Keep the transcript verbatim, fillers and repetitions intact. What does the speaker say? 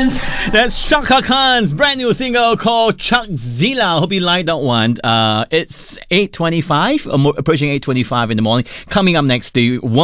That's Chaka Khan's brand new single called Chuckzilla. Hope you like that one. Uh, it's eight twenty-five, approaching eight twenty-five in the morning. Coming up next to you,